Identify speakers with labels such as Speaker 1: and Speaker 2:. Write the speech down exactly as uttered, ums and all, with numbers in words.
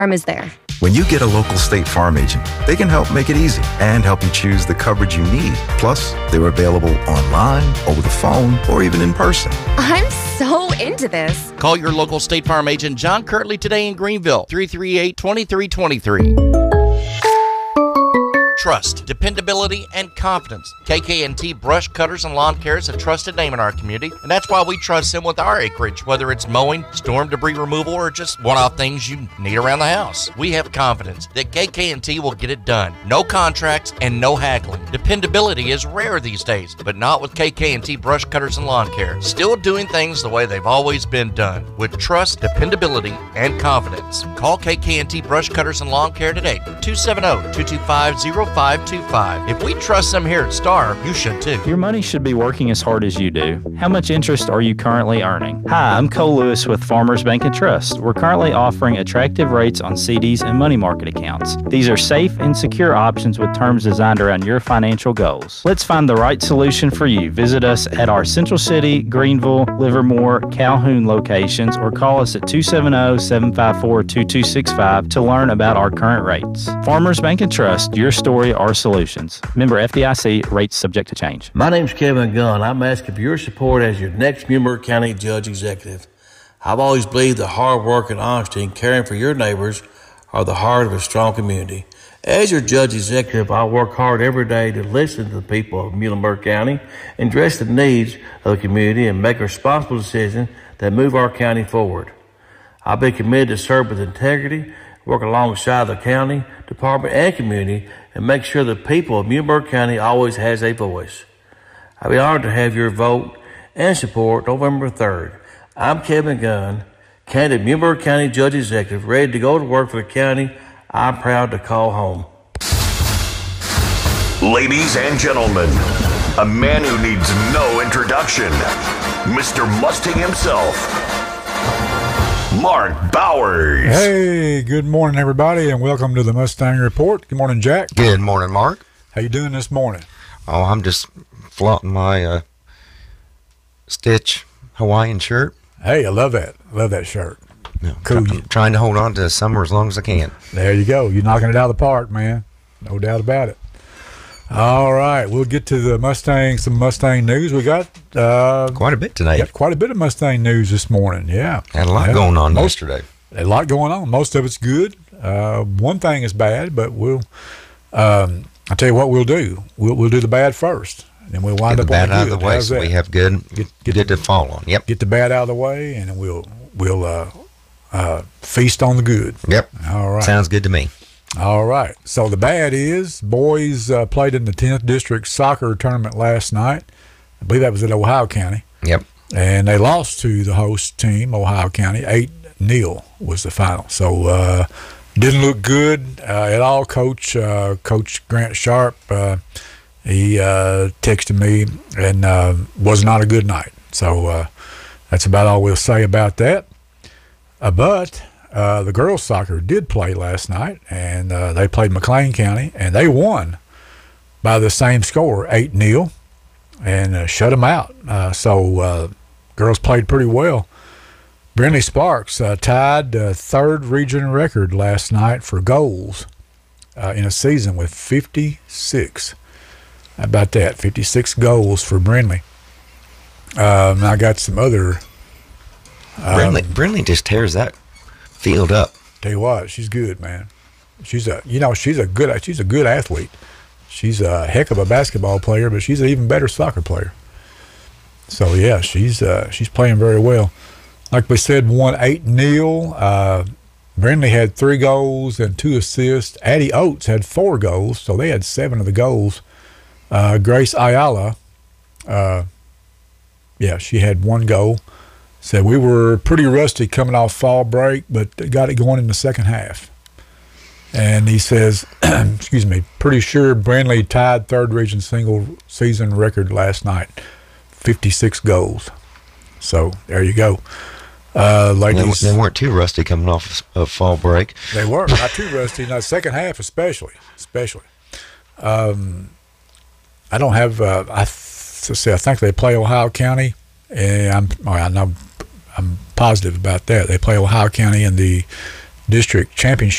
Speaker 1: Farm is there.
Speaker 2: When you get a local State Farm agent, they can help make it easy and help you choose the coverage you need. Plus, they're available online, over the phone, or even in person.
Speaker 1: I'm so into this.
Speaker 3: Call your local State Farm agent, John Kirtley, today in Greenville, three three eight, two three two three. Trust, dependability, and confidence. K K and T Brush Cutters and Lawn Care is a trusted name in our community, and that's why we trust them with our acreage, whether it's mowing, storm debris removal, or just one-off things you need around the house. We have confidence that K K and T will get it done. No contracts and no haggling. Dependability is rare these days, but not with K K and T Brush Cutters and Lawn Care. Still doing things the way they've always been done, with trust, dependability, and confidence. Call K K and T Brush Cutters and Lawn Care today, two seven zero, two two five, zero five two five. If we trust them here at Star, you should too.
Speaker 4: Your money should be working as hard as you do. How much interest are you currently earning? Hi, I'm Cole Lewis with Farmers Bank and Trust. We're currently offering attractive rates on C Ds and money market accounts. These are safe and secure options with terms designed around your financial goals. Let's find the right solution for you. Visit us at our Central City, Greenville, Livermore, Calhoun locations or call us at two seven zero, seven five four, two two six five to learn about our current rates. Farmers Bank and Trust, your story, our solutions. Member F D I C, rates subject to change.
Speaker 5: My name's Kevin Gunn. I'm asking for your support as your next Muhlenberg County Judge Executive. I've always believed that hard work and honesty and caring for your neighbors are the heart of a strong community. As your Judge Executive, I'll work hard every day to listen to the people of Muhlenberg County, address the needs of the community, and make responsible decisions that move our county forward. I'll be committed to serve with integrity, work alongside the county, department, and community, and make sure the people of Muhlenberg County always has a voice. I'll be honored to have your vote and support November third. I'm Kevin Gunn, candidate Muhlenberg County Judge Executive, ready to go to work for the county I'm proud to call home.
Speaker 6: Ladies and gentlemen, a man who needs no introduction, Mister Mustang himself, Mark Bowers.
Speaker 7: Hey, good morning, everybody, and welcome to the Mustang Report. Good morning, Jack.
Speaker 8: Good morning, Mark.
Speaker 7: How you doing this morning?
Speaker 8: Oh, I'm just flaunting my uh, Stitch Hawaiian shirt.
Speaker 7: Hey, I love that. Love that shirt.
Speaker 8: No,
Speaker 7: Cool.
Speaker 8: I'm trying to hold on to summer as long as I can.
Speaker 7: There you go. You're knocking it out of the park, man. No doubt about it. All right, we'll get to the Mustang, some Mustang news. We got uh,
Speaker 8: quite a bit today.
Speaker 7: Got quite a bit of Mustang news this morning. Yeah,
Speaker 8: had a lot
Speaker 7: yeah.
Speaker 8: going on
Speaker 7: Most,
Speaker 8: yesterday.
Speaker 7: A lot going on. Most of it's good. Uh, one thing is bad, but we'll. Um, I'll tell you what we'll do. We'll we'll do the bad first, and then we'll wind
Speaker 8: get
Speaker 7: up
Speaker 8: the bad
Speaker 7: on the
Speaker 8: out
Speaker 7: good.
Speaker 8: of the way,
Speaker 7: How's
Speaker 8: so
Speaker 7: that?
Speaker 8: we have good,
Speaker 7: get,
Speaker 8: get good to fall on. Yep.
Speaker 7: Get the bad out of the way, and then we'll we'll uh, uh, feast on the good.
Speaker 8: Yep.
Speaker 7: All right.
Speaker 8: Sounds good to me.
Speaker 7: All right. So the bad is boys uh, played in the tenth District Soccer Tournament last night. I believe that was in Ohio County.
Speaker 8: Yep.
Speaker 7: And they lost to the host team, Ohio County. eight nil was the final. So uh, didn't look good uh, at all. Coach uh, Coach Grant Sharp, uh, he uh, texted me, and uh, was not a good night. So uh, that's about all we'll say about that. Uh, but uh, the girls' soccer did play last night, and uh, they played McLean County, and they won by the same score, eight nil, and uh, shut them out. Uh, so uh, girls played pretty well. Brindley Sparks uh, tied the third region record last night for goals uh, in a season with fifty-six. How about that? fifty-six goals for Brindley. Um, I got some other. Um,
Speaker 8: Brindley, Brindley just tears that field up.
Speaker 7: Tell you what, she's good, man. She's a, you know, she's a good, she's a good athlete. She's a heck of a basketball player, but she's an even better soccer player. So yeah, she's uh, she's playing very well. Like we said, won eight nil. Uh, Brindley had three goals and two assists. Addie Oates had four goals, so they had seven of the goals. Uh, Grace Ayala, uh, yeah, she had one goal. Said we were pretty rusty coming off fall break, but got it going in the second half. And he says, excuse me, pretty sure Brindley tied third region single season record last night, fifty-six goals. So there you go. Uh, ladies,
Speaker 8: they, they weren't too rusty coming off of fall break.
Speaker 7: They were not too rusty. Now, second half especially, especially. Um, I don't have. Uh, I th- see. I think they play Ohio County, and I'm. I know. I'm positive about that. They play Ohio County in the district championship